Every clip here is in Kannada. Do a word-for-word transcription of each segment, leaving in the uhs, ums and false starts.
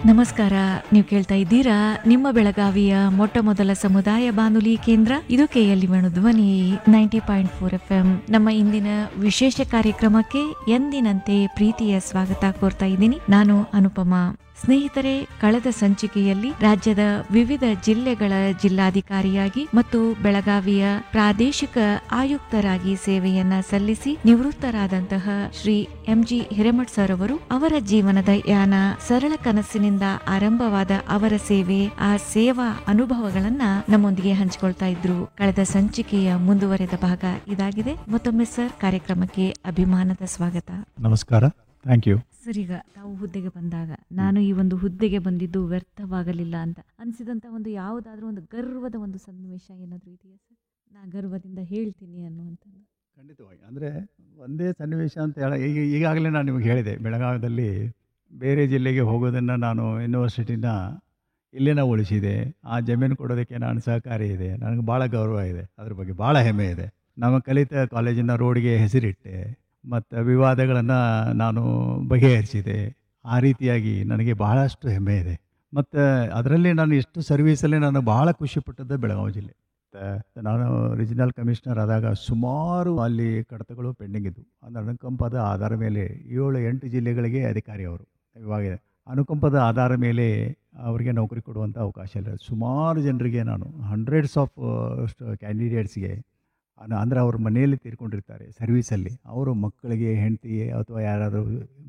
ನಮಸ್ಕಾರ. ನೀವು ಕೇಳ್ತಾ ಇದ್ದೀರಾ ನಿಮ್ಮ ಬೆಳಗಾವಿಯ ಮೊಟ್ಟ ಮೊದಲ ಸಮುದಾಯ ಬಾನುಲಿ ಕೇಂದ್ರ ಇದು ಕೆಎಲ್ಇ ಧ್ವನಿ ninety point four F M. ನಮ್ಮ ಇಂದಿನ ವಿಶೇಷ ಕಾರ್ಯಕ್ರಮಕ್ಕೆ ಎಂದಿನಂತೆ ಪ್ರೀತಿಯ ಸ್ವಾಗತ ಕೋರ್ತಾ ಇದ್ದೀನಿ. ನಾನು ಅನುಪಮಾ. ಸ್ನೇಹಿತರೆ, ಕಳೆದ ಸಂಚಿಕೆಯಲ್ಲಿ ರಾಜ್ಯದ ವಿವಿಧ ಜಿಲ್ಲೆಗಳ ಜಿಲ್ಲಾಧಿಕಾರಿಯಾಗಿ ಮತ್ತು ಬೆಳಗಾವಿಯ ಪ್ರಾದೇಶಿಕ ಆಯುಕ್ತರಾಗಿ ಸೇವೆಯನ್ನ ಸಲ್ಲಿಸಿ ನಿವೃತ್ತರಾದಂತಹ ಶ್ರೀ ಎಂಜಿ ಹಿರೇಮಠ್ ಸರ್ ಅವರು ಅವರ ಜೀವನದ ಯಾನ, ಸರಳ ಕನಸಿನಿಂದ ಆರಂಭವಾದ ಅವರ ಸೇವೆ, ಆ ಸೇವಾ ಅನುಭವಗಳನ್ನ ನಮ್ಮೊಂದಿಗೆ ಹಂಚಿಕೊಳ್ತಾ ಇದ್ರು. ಕಳೆದ ಸಂಚಿಕೆಯ ಮುಂದುವರೆದ ಭಾಗ ಇದಾಗಿದೆ. ಮತ್ತೊಮ್ಮೆ ಸರ್, ಕಾರ್ಯಕ್ರಮಕ್ಕೆ ಅಭಿಮಾನದ ಸ್ವಾಗತ. ನಮಸ್ಕಾರ. Thank you sir. ಈಗ ತಾವು ಹುದ್ದೆಗೆ ಬಂದಾಗ ನಾನು ಈ ಒಂದು ಹುದ್ದೆಗೆ ಬಂದಿದ್ದು ವ್ಯರ್ಥವಾಗಲಿಲ್ಲ ಅಂತ ಅನಿಸಿದಂತ ಒಂದು ಯಾವುದಾದ್ರೂ ಒಂದು ಗರ್ವದ ಒಂದು ಸನ್ನಿವೇಶ ಏನಾದರೂ ಇದೆಯಾ ಸರ್? ನಾ ಗರ್ವದಿಂದ ಹೇಳ್ತೀನಿ ಅನ್ನುವಂಥದ್ದು. ಖಂಡಿತವಾಗಿ. ಅಂದರೆ ಒಂದೇ ಸನ್ನಿವೇಶ ಅಂತ ಹೇಳ ಈಗ ಈಗಾಗಲೇ ನಾನು ನಿಮಗೆ ಹೇಳಿದೆ, ಬೆಳಗಾವಿಯಲ್ಲಿ ಬೇರೆ ಜಿಲ್ಲೆಗೆ ಹೋಗೋದನ್ನು ನಾನು ಯೂನಿವರ್ಸಿಟಿನ ಇಲ್ಲೇನ ಉಳಿಸಿದೆ. ಆ ಜಮೀನು ಕೊಡೋದಕ್ಕೆ ನಾನು ಸಹಕಾರಿ ಇದೆ. ನನಗೆ ಭಾಳ ಗೌರವ ಇದೆ, ಅದ್ರ ಬಗ್ಗೆ ಭಾಳ ಹೆಮ್ಮೆ ಇದೆ. ನಮ್ಮ ಕಲಿತ ಕಾಲೇಜಿನ ರೋಡ್ಗೆ ಹೆಸರಿಟ್ಟೆ ಮತ್ತು ವಿವಾದಗಳನ್ನು ನಾನು ಬಗೆಹರಿಸಿದೆ. ಆ ರೀತಿಯಾಗಿ ನನಗೆ ಬಹಳಷ್ಟು ಹೆಮ್ಮೆ ಇದೆ. ಮತ್ತು ಅದರಲ್ಲಿ ನಾನು ಎಷ್ಟು ಸರ್ವೀಸಲ್ಲಿ ನಾನು ಭಾಳ ಖುಷಿಪಟ್ಟದ್ದು ಬೆಳಗಾವಿ ಜಿಲ್ಲೆ. ಮತ್ತು ನಾನು ರೀಜನಲ್ ಕಮಿಷನರ್ ಆದಾಗ ಸುಮಾರು ಅಲ್ಲಿ ಕಡತಗಳು ಪೆಂಡಿಂಗ್ ಇದ್ದವು. ಅಂದರೆ ಅನುಕಂಪದ ಆಧಾರ ಮೇಲೆ ಏಳು ಎಂಟು ಜಿಲ್ಲೆಗಳಿಗೆ ಅಧಿಕಾರಿ ಅವರು. ಇವಾಗ ಅನುಕಂಪದ ಆಧಾರ ಮೇಲೆ ಅವರಿಗೆ ನೌಕರಿ ಕೊಡುವಂಥ ಅವಕಾಶ ಇಲ್ಲ. ಸುಮಾರು ಜನರಿಗೆ ನಾನು ಹಂಡ್ರೆಡ್ಸ್ ಆಫ್ ಕ್ಯಾಂಡಿಡೇಟ್ಸ್ಗೆ ಅಂದರೆ ಅವ್ರ ಮನೆಯಲ್ಲಿ ತೀರ್ಕೊಂಡಿರ್ತಾರೆ ಸರ್ವೀಸಲ್ಲಿ, ಅವರು ಮಕ್ಕಳಿಗೆ, ಹೆಂಡತಿ ಅಥವಾ ಯಾರಾದರೂ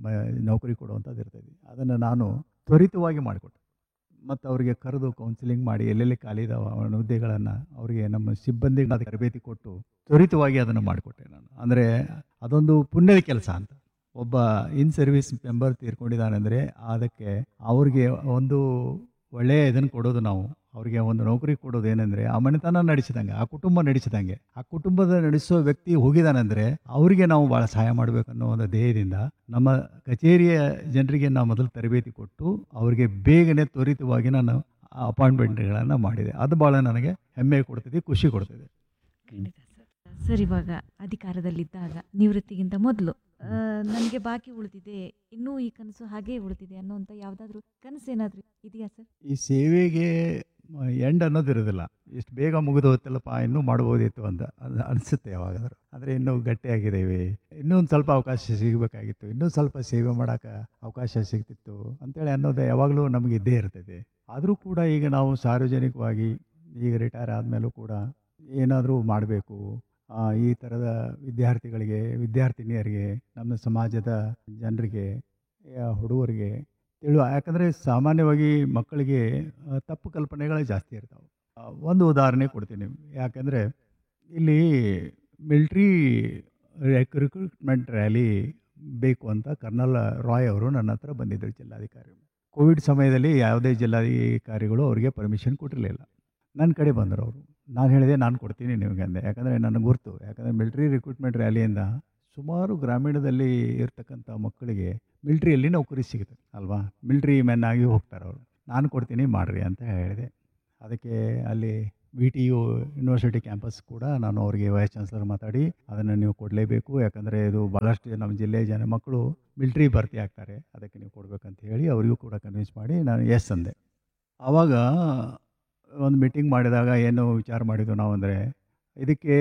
ನೌಕರಿ ಕೊಡುವಂಥದ್ದು ಇರ್ತದೆ. ಅದನ್ನು ನಾನು ತ್ವರಿತವಾಗಿ ಮಾಡಿಕೊಟ್ಟೆ ಮತ್ತು ಅವರಿಗೆ ಕರೆದು ಕೌನ್ಸಿಲಿಂಗ್ ಮಾಡಿ ಎಲ್ಲೆಲ್ಲಿ ಖಾಲಿದಾವ ಹುದ್ದೆಗಳನ್ನು ಅವರಿಗೆ ನಮ್ಮ ಸಿಬ್ಬಂದಿಗೆ ಅದು ತರಬೇತಿ ಕೊಟ್ಟು ತ್ವರಿತವಾಗಿ ಅದನ್ನು ಮಾಡಿಕೊಟ್ಟೆ ನಾನು. ಅಂದರೆ ಅದೊಂದು ಪುಣ್ಯದ ಕೆಲಸ ಅಂತ. ಒಬ್ಬ ಇನ್ ಸರ್ವಿಸ್ ಮೆಂಬರ್ ತೀರ್ಕೊಂಡಿದ್ದಾನೆ ಅಂದರೆ ಅದಕ್ಕೆ ಅವ್ರಿಗೆ ಒಂದು ಒಳ್ಳೆಯ ಇದನ್ನು ಕೊಡೋದು, ನಾವು ಅವರಿಗೆ ಒಂದು ನೌಕರಿ ಕೊಡೋದು ಏನಂದರೆ ಆ ಮನೆತನ ನಡೆಸಿದಂಗೆ, ಆ ಕುಟುಂಬ ನಡೆಸಿದಂಗೆ. ಆ ಕುಟುಂಬದ ನಡೆಸೋ ವ್ಯಕ್ತಿ ಹೋಗಿದ್ದಾನೆಂದರೆ ಅವರಿಗೆ ನಾವು ಭಾಳ ಸಹಾಯ ಮಾಡಬೇಕನ್ನೋ ಒಂದು ಧ್ಯೇಯದಿಂದ ನಮ್ಮ ಕಚೇರಿಯ ಜನರಿಗೆ ನಾವು ಮೊದಲು ತರಬೇತಿ ಕೊಟ್ಟು ಅವರಿಗೆ ಬೇಗನೆ ತ್ವರಿತವಾಗಿ ನಾನು ಅಪಾಯಿಂಟ್ಮೆಂಟ್ಗಳನ್ನು ಮಾಡಿದೆ. ಅದು ಭಾಳ ನನಗೆ ಹೆಮ್ಮೆ ಕೊಡ್ತಿದೆ, ಖುಷಿ ಕೊಡ್ತಿದೆ. ಖಂಡಿತ ಸರ್. ಸರ್, ಇವಾಗ ಅಧಿಕಾರದಲ್ಲಿದ್ದಾಗ ನಿವೃತ್ತಿಗಿಂತ ಮೊದಲು ನನಗೆ ಬಾಕಿ ಉಳಿದಿದೆ, ಇನ್ನೂ ಈ ಕನಸು ಹಾಗೇ ಉಳಿದಿದೆ ಅನ್ನೋಂಥ ಯಾವುದಾದ್ರೂ ಕನಸು ಏನಾದರೂ ಇದೆಯಾ ಸರ್? ಈ ಸೇವೆಗೆ ಎಂಡ್ ಅನ್ನೋದು ಇರೋದಿಲ್ಲ. ಇಷ್ಟು ಬೇಗ ಮುಗಿದು ಹೋಗ್ತಲ್ಲಪ್ಪ, ಇನ್ನೂ ಮಾಡ್ಬೋದಿತ್ತು ಅಂತ ಅದು ಅನಿಸುತ್ತೆ ಯಾವಾಗಾದ್ರೂ. ಅಂದರೆ ಇನ್ನೂ ಗಟ್ಟಿಯಾಗಿದ್ದೇವೆ, ಇನ್ನೂ ಒಂದು ಸ್ವಲ್ಪ ಅವಕಾಶ ಸಿಗಬೇಕಾಗಿತ್ತು, ಇನ್ನೂ ಸ್ವಲ್ಪ ಸೇವೆ ಮಾಡೋಕೆ ಅವಕಾಶ ಸಿಗ್ತಿತ್ತು ಅಂತೇಳಿ ಅನ್ನೋದು ಯಾವಾಗಲೂ ನಮಗೆ ಇದ್ದೇ ಇರ್ತದೆ. ಆದರೂ ಕೂಡ ಈಗ ನಾವು ಸಾರ್ವಜನಿಕವಾಗಿ ಈಗ ರಿಟೈರ್ ಆದಮೇಲೂ ಕೂಡ ಏನಾದರೂ ಮಾಡಬೇಕು, ಈ ಥರದ ವಿದ್ಯಾರ್ಥಿಗಳಿಗೆ, ವಿದ್ಯಾರ್ಥಿನಿಯರಿಗೆ, ನಮ್ಮ ಸಮಾಜದ ಜನರಿಗೆ, ಹುಡುಗರಿಗೆ ತಿಳುವ. ಯಾಕಂದರೆ ಸಾಮಾನ್ಯವಾಗಿ ಮಕ್ಕಳಿಗೆ ತಪ್ಪು ಕಲ್ಪನೆಗಳೇ ಜಾಸ್ತಿ ಇರ್ತಾವೆ. ಒಂದು ಉದಾಹರಣೆ ಕೊಡ್ತೀನಿ. ಯಾಕಂದರೆ ಇಲ್ಲಿ ಮಿಲ್ಟ್ರಿ ರಿಕ್ರೂಟ್ಮೆಂಟ್ ರ್ಯಾಲಿ ಬೇಕು ಅಂತ ಕರ್ನಲ್ ರಾಯ್ ಅವರು ನನ್ನ ಹತ್ರ ಬಂದಿದ್ದರು, ಜಿಲ್ಲಾಧಿಕಾರಿ. ಕೋವಿಡ್ ಸಮಯದಲ್ಲಿ ಯಾವುದೇ ಜಿಲ್ಲಾಧಿಕಾರಿಗಳು ಅವರಿಗೆ ಪರ್ಮಿಷನ್ ಕೊಟ್ಟಿರಲಿಲ್ಲ. ನನ್ನ ಕಡೆ ಬಂದರು ಅವರು. ನಾನು ಹೇಳಿದೆ, ನಾನು ಕೊಡ್ತೀನಿ ನಿಮಗೆ ಅಂದೆ. ಯಾಕಂದರೆ ನನಗೆ ಗುರ್ತು. ಯಾಕಂದರೆ ಮಿಲ್ಟ್ರಿ ರಿಕ್ರೂಟ್ಮೆಂಟ್ ರ್ಯಾಲಿಯಿಂದ ಸುಮಾರು ಗ್ರಾಮೀಣದಲ್ಲಿ ಇರ್ತಕ್ಕಂಥ ಮಕ್ಕಳಿಗೆ ಮಿಲ್ಟ್ರಿಯಲ್ಲಿ ನೌಕರಿ ಸಿಗುತ್ತೆ ಅಲ್ವಾ, ಮಿಲ್ಟ್ರಿ ಮೆನ್ ಆಗಿ ಹೋಗ್ತಾರೆ ಅವರು. ನಾನು ಕೊಡ್ತೀನಿ, ಮಾಡಿರಿ ಅಂತ ಹೇಳಿದೆ. ಅದಕ್ಕೆ ಅಲ್ಲಿ V T U university campus ಕೂಡ ನಾನು ಅವರಿಗೆ ವೈಸ್ ಚಾನ್ಸಲರ್ ಮಾತಾಡಿ ಅದನ್ನು ನೀವು ಕೊಡಲೇಬೇಕು, ಯಾಕಂದರೆ ಇದು ಭಾಳಷ್ಟು ನಮ್ಮ ಜಿಲ್ಲೆಯ ಜನ ಮಕ್ಕಳು ಮಿಲ್ಟ್ರಿ ಭರ್ತಿ ಆಗ್ತಾರೆ, ಅದಕ್ಕೆ ನೀವು ಕೊಡಬೇಕಂತ ಹೇಳಿ ಅವರಿಗೂ ಕೂಡ ಕನ್ವಿನ್ಸ್ ಮಾಡಿ ನಾನು ಎಸ್ ಅಂದೆ. ಆವಾಗ ಒಂದು ಮೀಟಿಂಗ್ ಮಾಡಿದಾಗ ಏನು ವಿಚಾರ ಮಾಡಿದ್ದು ನಾವು ಅಂದರೆ, ಇದಕ್ಕೆ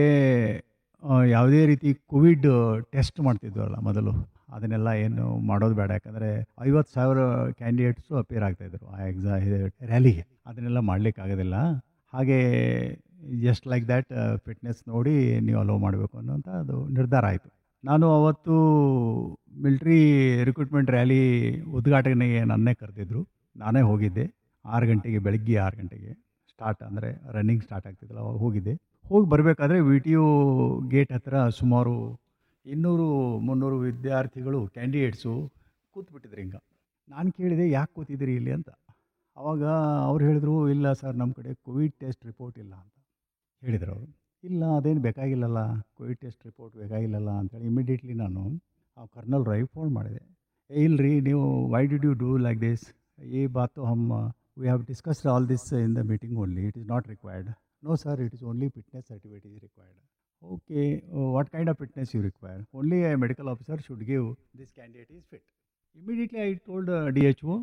ಯಾವುದೇ ರೀತಿ ಕೋವಿಡ್ ಟೆಸ್ಟ್ ಮಾಡ್ತಿದ್ವಲ್ಲ ಮೊದಲು, ಅದನ್ನೆಲ್ಲ ಏನು ಮಾಡೋದು ಬೇಡ. ಯಾಕಂದರೆ ಐವತ್ತು ಸಾವಿರ ಕ್ಯಾಂಡಿಡೇಟ್ಸು ಅಪೇರ್ ಆಗ್ತಾಯಿದ್ರು ಆ ಎಕ್ಸಾ ರ್ಯಾಲಿಗೆ. ಅದನ್ನೆಲ್ಲ ಮಾಡಲಿಕ್ಕಾಗೋದಿಲ್ಲ. ಹಾಗೆ ಜಸ್ಟ್ ಲೈಕ್ ದ್ಯಾಟ್ ಫಿಟ್ನೆಸ್ ನೋಡಿ ನೀವು ಅಲೋ ಮಾಡಬೇಕು ಅನ್ನೋಂಥ ಅದು ನಿರ್ಧಾರ ಆಯಿತು. ನಾನು ಅವತ್ತು ಮಿಲ್ಟ್ರಿ ರಿಕ್ರೂಟ್ಮೆಂಟ್ ರ್ಯಾಲಿ ಉದ್ಘಾಟನೆಗೆ ನನ್ನೇ ಕರೆದಿದ್ದರು. ನಾನೇ ಹೋಗಿದ್ದೆ. ಆರು ಗಂಟೆಗೆ, ಬೆಳಗ್ಗೆ ಆರು ಗಂಟೆಗೆ ಸ್ಟಾರ್ಟ್, ಅಂದರೆ ರನ್ನಿಂಗ್ ಸ್ಟಾರ್ಟ್ ಆಗ್ತಿದ್ದಲ್ಲ, ಅವಾಗ ಹೋಗಿದ್ದೆ. ಹೋಗಿ ಬರಬೇಕಾದ್ರೆ ವಿ ಟಿ ಯು ಗೇಟ್ ಹತ್ರ ಸುಮಾರು ಇನ್ನೂರು ಮುನ್ನೂರು ವಿದ್ಯಾರ್ಥಿಗಳು, ಕ್ಯಾಂಡಿಡೇಟ್ಸು ಕೂತ್ಬಿಟ್ಟಿದ್ರು ಹಿಂಗೆ. ನಾನು ಕೇಳಿದೆ, ಯಾಕೆ ಕೂತಿದ್ದೀರಿ ಇಲ್ಲಿ ಅಂತ. ಆವಾಗ ಅವ್ರು ಹೇಳಿದ್ರು, ಇಲ್ಲ ಸರ್, ನಮ್ಮ ಕಡೆ ಕೋವಿಡ್ ಟೆಸ್ಟ್ ರಿಪೋರ್ಟ್ ಇಲ್ಲ ಅಂತ ಹೇಳಿದರು ಅವರು. ಇಲ್ಲ, ಅದೇನು ಬೇಕಾಗಿಲ್ಲಲ್ಲ, ಕೋವಿಡ್ ಟೆಸ್ಟ್ ರಿಪೋರ್ಟ್ ಬೇಕಾಗಿಲ್ಲಲ್ಲ ಅಂತೇಳಿ ಇಮಿಡಿಯೇಟ್ಲಿ ನಾನು ಆ ಕರ್ನಲ್ ರೈ ಫೋನ್ ಮಾಡಿದೆ. ಇಲ್ರಿ, ನೀವು why did you do like this, ಈ ಬಾತು ಹಮ್ we have discussed all this in the meeting only, it is not required. No sir, it is only fitness certificate is required. Okay, uh, what kind of fitness you require? Only a medical officer should give this candidate is fit. Immediately I told uh, D H O,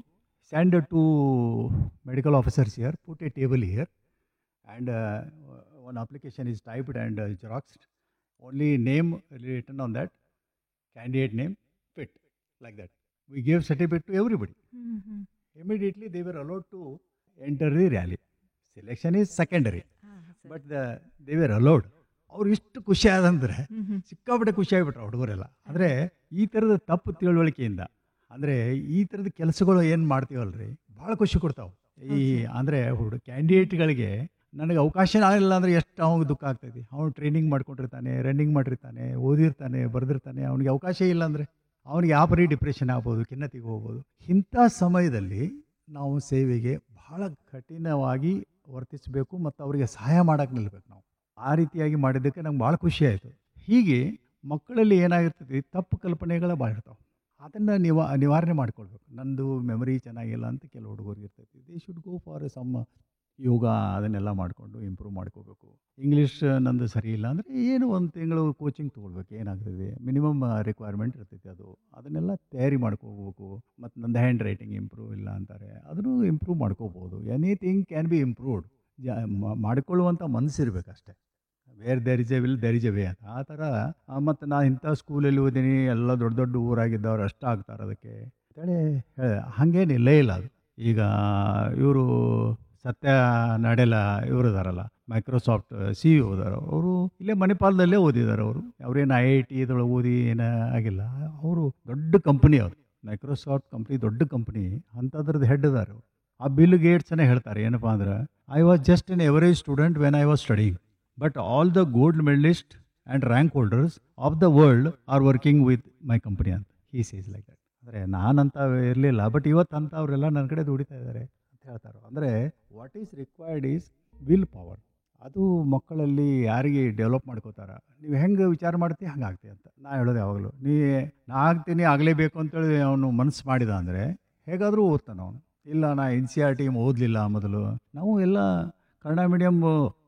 send two medical officers here, put a table here, and uh, one application is typed and uh, xeroxed. Only name written on that, candidate name, fit, like that. We gave certificate to everybody. Hmm. Immediately they were allowed to enter the rally. Selection is secondary, ಹಾ, ಸರಿ. but the, they were allowed. ಅವ್ರು ಇಷ್ಟು ಖುಷಿ ಆದಂದ್ರೆ ಹ್ಮ್, ಹ್ಮ್. ಸಿಕ್ಕಾಪಟ್ಟೆ ಖುಷಿ ಆಗಿಬಿಟ್ರು ಹುಡುಗರೆಲ್ಲ. ಅಂದರೆ ಈ ಥರದ ತಪ್ಪು ತಿಳುವಳಿಕೆಯಿಂದ, ಅಂದರೆ ಈ ಥರದ ಕೆಲಸಗಳು ಏನು ಮಾಡ್ತೀವಲ್ರಿ ಭಾಳ ಖುಷಿ ಕೊಡ್ತಾವೆ. ಈ ಅಂದರೆ ಹುಡುಗ ಕ್ಯಾಂಡಿಡೇಟ್ಗಳಿಗೆ ನನಗೆ ಅವಕಾಶ ಆಗಿಲ್ಲ ಅಂದರೆ ಎಷ್ಟು ಅವ್ನಿಗೆ ದುಃಖ ಆಗ್ತೈತಿ. ಅವನು ಟ್ರೈನಿಂಗ್ ಮಾಡ್ಕೊಂಡಿರ್ತಾನೆ, ರನ್ನಿಂಗ್ ಮಾಡಿರ್ತಾನೆ, ಓದಿರ್ತಾನೆ, ಬರೆದಿರ್ತಾನೆ, ಅವನಿಗೆ ಅವಕಾಶ ಇಲ್ಲ ಅಂದರೆ ಅವನಿಗೆ ಯಾವ ಪರಿ ಡಿಪ್ರೆಷನ್ ಆಗ್ಬೋದು, ಖಿನ್ನತೆಗೆ ಹೋಗ್ಬೋದು. ಇಂಥ ಸಮಯದಲ್ಲಿ ನಾವು ಸೇವೆಗೆ ಬಹಳ ಕಠಿಣವಾಗಿ ವರ್ತಿಸಬೇಕು ಮತ್ತು ಅವರಿಗೆ ಸಹಾಯ ಮಾಡೋಕ್ಕೆ ನಿಲ್ಬೇಕು. ನಾವು ಆ ರೀತಿಯಾಗಿ ಮಾಡಿದ್ದಕ್ಕೆ ನಂಗೆ ಭಾಳ ಖುಷಿ ಆಯಿತು. ಹೀಗೆ ಮಕ್ಕಳಲ್ಲಿ ಏನಾಗಿರ್ತೈತಿ, ತಪ್ಪು ಕಲ್ಪನೆಗಳ ಭಾಳ ಇರ್ತಾವೆ. ಅದನ್ನು ನಿವಾ ನಿವಾರಣೆ ಮಾಡ್ಕೊಳ್ಬೇಕು. ನಂದು ಮೆಮರಿ ಚೆನ್ನಾಗಿಲ್ಲ ಅಂತ ಕೆಲವು ಹುಡುಗರಿಗೆ ಇರ್ತೈತಿ. They should go for some ಯೋಗ, ಅದನ್ನೆಲ್ಲ ಮಾಡಿಕೊಂಡು ಇಂಪ್ರೂವ್ ಮಾಡ್ಕೋಬೇಕು. ಇಂಗ್ಲೀಷ್ ನಂದು ಸರಿ ಇಲ್ಲ ಅಂದರೆ ಏನು ಒಂದು ತಿಂಗಳು ಕೋಚಿಂಗ್ ತೊಗೊಳ್ಬೇಕು. ಏನಾಗ್ತದೆ, ಮಿನಿಮಮ್ ರಿಕ್ವೈರ್ಮೆಂಟ್ ಇರ್ತೈತಿ. ಅದು ಅದನ್ನೆಲ್ಲ ತಯಾರಿ ಮಾಡ್ಕೋಬೇಕು. ಮತ್ತು ನಂದು ಹ್ಯಾಂಡ್ ರೈಟಿಂಗ್ ಇಂಪ್ರೂವ್ ಇಲ್ಲ ಅಂತಾರೆ, ಅದನ್ನು ಇಂಪ್ರೂವ್ ಮಾಡ್ಕೋಬೋದು. Anything can be improved. ಜ ಮಾಡಿಕೊಳ್ಳುವಂಥ ಮನಸ್ಸಿರ್ಬೇಕು ಅಷ್ಟೇ. Wear there is A will there is A way ಅಂತ. ಆ ಥರ. ಮತ್ತು ನಾನು ಇಂಥ ಸ್ಕೂಲಲ್ಲಿ ಓದೀನಿ, ಎಲ್ಲ ದೊಡ್ಡ ದೊಡ್ಡ ಊರಾಗಿದ್ದವ್ರು ಅಷ್ಟು ಆಗ್ತಾರೆ ಅದಕ್ಕೆ ಅಂತೇಳಿ ಹೇಳಿ ಹಾಗೇನಿಲ್ಲೇ ಇಲ್ಲ ಅದು. ಈಗ ಇವರು ಸತ್ಯ ನಡೆಲ ಇವರು ಇದಾರಲ್ಲ, ಮೈಕ್ರೋಸಾಫ್ಟ್ ಸಿ ಇ ಓದಾರ, ಅವರು ಇಲ್ಲೇ ಮಣಿಪಾಲದಲ್ಲೇ ಓದಿದ್ದಾರೆ. ಅವರು ಅವ್ರೇನು ಐ ಐ ಟಿ ಇದ್ರೊಳಗೆ ಓದಿ ಏನೂ ಆಗಿಲ್ಲ. ಅವರು ದೊಡ್ಡ ಕಂಪ್ನಿ, ಅವರು ಮೈಕ್ರೋಸಾಫ್ಟ್ ಕಂಪ್ನಿ ದೊಡ್ಡ ಕಂಪ್ನಿ, ಅಂಥದ್ರದ್ದು ಹೆಡ್ ಇದ್ದಾರೆ ಅವರು. ಆ ಬಿಲ್ ಗೇಟ್ಸನ್ನೇ ಹೇಳ್ತಾರೆ ಏನಪ್ಪ ಅಂದ್ರೆ, I was just N average student when I was studying, but all the gold medalist and rank holders of the world are working with my company ಅಂತ ಹೀ ಸೇಸ್ ಲೈಕ್ ದಟ್. ಅಂದರೆ ನಾನಂತ ಇರಲಿಲ್ಲ, ಬಟ್ ಇವತ್ತು ಅಂತ ಅವರೆಲ್ಲ ನನ್ನ ಕಡೆ ದುಡಿತಾ ಇದ್ದಾರೆ ಅಂತ ಹೇಳ್ತಾರೆ. ಅಂದರೆ what is required is will power. ಅದು ಮಕ್ಕಳಲ್ಲಿ ಯಾರಿಗೆ ಡೆವಲಪ್ ಮಾಡ್ಕೋತಾರ, ನೀವು ಹೆಂಗೆ ವಿಚಾರ ಮಾಡ್ತೀವಿ ಹಂಗೆ ಆಗ್ತೀವಿ ಅಂತ ನಾ ಹೇಳೋದು ಯಾವಾಗಲೂ. ನೀ ನಾ ಆಗ್ತೀನಿ ಆಗಲೇಬೇಕು ಅಂತೇಳಿ ಅವನು ಮನಸ್ಸು ಮಾಡಿದ ಅಂದರೆ ಹೇಗಾದರೂ ಓದ್ತಾನೆ ಅವನು. ಇಲ್ಲ ನಾ ಎನ್ ಸಿ ಆರ್ ಟಿ ಓದಲಿಲ್ಲ ಮೊದಲು, ನಾವು ಎಲ್ಲ ಕನ್ನಡ ಮೀಡಿಯಮ್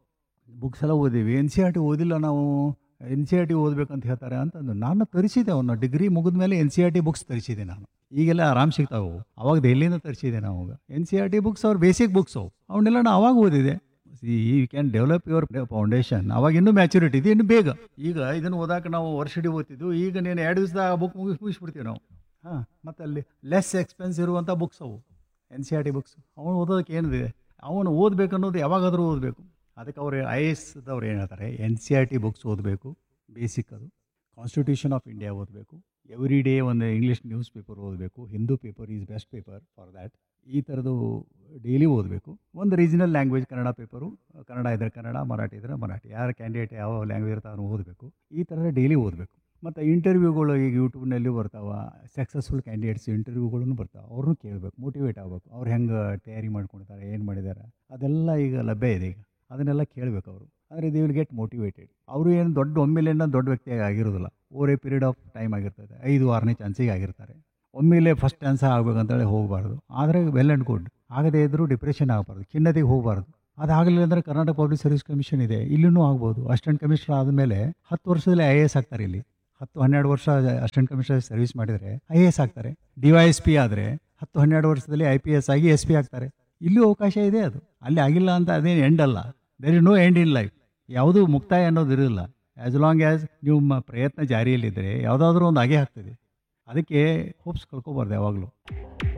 ಬುಕ್ಸ್ ಎಲ್ಲ ಓದೀವಿ, ಎನ್ ಸಿ ಆರ್ ಟಿ ಓದಿಲ್ಲ ನಾವು, ಎನ್ ಸಿ ಆರ್ ಟಿ ಓದಬೇಕಂತ ಹೇಳ್ತಾರೆ ಅಂತಂದು ನಾನು ತರಿಸಿದೆ. ಅವನ್ನ ಡಿಗ್ರಿ ಮುಗಿದ ಮೇಲೆ N C R T books ತರಿಸಿದೆ ನಾನು. ಈಗೆಲ್ಲ ಆರಾಮ್ ಸಿಗ್ತಾವೆ. ಅವಾಗ ದೆಹಲಿಯಿಂದ ತರಿಸಿದೆ ನಾವು N C R T books. ಅವ್ರ ಬೇಸಿಕ್ ಬುಕ್ಸ್ ಅವು ಅವನ್ನೆಲ್ಲ ನಾನು ಅವಾಗ ಓದಿದೆ. You can develop your foundation. ಅವಾಗ ಇನ್ನೂ ಮ್ಯಾಚುರಿಟಿ ಇದೆ, ಇನ್ನು ಬೇಗ. ಈಗ ಇದನ್ನು ಓದಾಕ ನಾವು ವರ್ಷಡಿ ಓದ್ತಿದ್ವು, ಈಗ ನೀನು ಎರಡು ದಿವಸದಾಗ ಬುಕ್ ಮುಗಿಸ್ ಮುಗಿಸ್ಬಿಡ್ತೀವಿ ನಾವು. ಹಾಂ, ಮತ್ತು ಅಲ್ಲಿ ಲೆಸ್ ಎಕ್ಸ್ಪೆನ್ಸ್ ಇರುವಂಥ ಬುಕ್ಸ್ ಅವು N C R T books. ಅವನು ಓದೋದಕ್ಕೆ ಏನಿದೆ, ಅವನು ಓದಬೇಕು ಅನ್ನೋದು ಯಾವಾಗಾದರೂ ಓದಬೇಕು. ಅದಕ್ಕೆ ಅವ್ರು ಐ ಎ ಎಸ್ದವ್ರು ಏನು ಹೇಳ್ತಾರೆ, N C R T books ಓದಬೇಕು, ಬೇಸಿಕ್ ಅದು. ಕಾನ್ಸ್ಟಿಟ್ಯೂಷನ್ ಆಫ್ ಇಂಡಿಯಾ ಓದಬೇಕು, ಎವ್ರಿ ಡೇ ಒಂದು ಇಂಗ್ಲೀಷ್ ನ್ಯೂಸ್ ಪೇಪರ್ ಓದಬೇಕು, Hindu paper is best paper for that. ಈ ಥರದ್ದು ಡೈಲಿ ಓದಬೇಕು. ಒಂದು regional language, Kannada paper, Kannada ಇದ್ದರೆ ಕನ್ನಡ, ಮರಾಠಿ ಇದ್ದರೆ ಮರಾಠಿ, ಯಾರ ಕ್ಯಾಂಡಿಡೇಟ್ ಯಾವ ಲ್ಯಾಂಗ್ವೇಜ್ ಇರ್ತಾವೆ ಅದನ್ನು ಓದಬೇಕು. ಈ ಥರ ಡೈಲಿ ಓದಬೇಕು. ಮತ್ತು ಇಂಟರ್ವ್ಯೂಗಳು ಈಗ ಯೂಟ್ಯೂಬ್ನಲ್ಲಿ ಬರ್ತಾವೆ, ಸಕ್ಸಸ್ಫುಲ್ ಕ್ಯಾಂಡಿಡೇಟ್ಸ್ ಇಂಟರ್ವ್ಯೂಗಳನ್ನು ಬರ್ತಾವೆ, ಅವ್ರನ್ನೂ ಕೇಳಬೇಕು, ಮೋಟಿವೇಟ್ ಆಗಬೇಕು. ಅವ್ರು ಹೆಂಗೆ ತಯಾರಿ ಮಾಡ್ಕೊಳ್ತಾರೆ, ಏನು ಮಾಡಿದ್ದಾರೆ, ಅದೆಲ್ಲ ಈಗ ಲಭ್ಯ ಇದೆ. ಈಗ ಅದನ್ನೆಲ್ಲ ಕೇಳಬೇಕು ಅವರು. ಅಂದರೆ ದೇ ವಿಲ್ ಗೆಟ್ ಮೋಟಿವೇಟೆಡ್. ಅವರು ಏನು ದೊಡ್ಡ ಒಮ್ಮೆಲೇನ ದೊಡ್ಡ ವ್ಯಕ್ತಿಯಾಗಿ ಆಗಿರೋದಿಲ್ಲ, over A period of time ಆಗಿರ್ತದೆ. ಐದು ಆರನೇ ಚಾನ್ಸಿಗೆ ಆಗಿರ್ತಾರೆ. ಒಮ್ಮೆಲೇ ಫಸ್ಟ್ ಚಾನ್ಸ್ ಆಗಬೇಕಂತೇಳಿ ಹೋಗಬಾರ್ದು. ಆದರೆ ವೆಲ್ ಆ್ಯಂಡ್ ಗುಡ್. ಆಗದೇ ಇದ್ದರೂ ಡಿಪ್ರೆಷನ್ ಆಗಬಾರ್ದು, ಖಿನ್ನತೆಗೆ ಹೋಗಬಾರ್ದು. ಅದಾಗಲಿಲ್ಲ ಅಂದರೆ ಕರ್ನಾಟಕ ಪಬ್ಲಿಕ್ ಸರ್ವಿಸ್ ಕಮಿಷನ್ ಇದೆ, ಇಲ್ಲೂ ಆಗ್ಬೋದು. ಅಸಿಸ್ಟೆಂಟ್ ಕಮಿಷನರ್ ಆದಮೇಲೆ ಹತ್ತು ವರ್ಷದಲ್ಲಿ ಐ ಎ ಎಸ್ ಆಗ್ತಾರೆ. ಇಲ್ಲಿ ಹತ್ತು ಹನ್ನೆರಡು ವರ್ಷ ಅಸಿಸ್ಟೆಂಟ್ ಕಮಿಷನರ್ ಸರ್ವಿಸ್ ಮಾಡಿದರೆ ಐ ಎ ಎಸ್ ಆಗ್ತಾರೆ. ಡಿ ವೈ ಎಸ್ ಪಿ ಆದರೆ ಹತ್ತು ಹನ್ನೆರಡು ವರ್ಷದಲ್ಲಿ ಐ ಪಿ ಎಸ್ ಆಗಿ ಎಸ್ ಪಿ ಆಗ್ತಾರೆ. ಇಲ್ಲೂ ಅವಕಾಶ ಇದೆ. ಅದು ಅಲ್ಲಿ ಆಗಿಲ್ಲ ಅಂತ ಅದೇನು ಎಂಡ್ ಅಲ್ಲ. There is no end in life. ಯಾವುದೂ ಮುಕ್ತಾಯ ಅನ್ನೋದು ಇರಲಿಲ್ಲ. ಆ್ಯಸ್ ಲಾಂಗ್ ಆ್ಯಸ್ ನಿಮ್ಮ ಪ್ರಯತ್ನ ಜಾರಿಯಲ್ಲಿದ್ದರೆ ಯಾವುದಾದ್ರೂ ಒಂದು ಆಗೇ ಆಗ್ತದೆ. ಅದಕ್ಕೆ ಹೋಪ್ಸ್ ಕಳ್ಕೊಬಾರ್ದು ಯಾವಾಗಲೂ.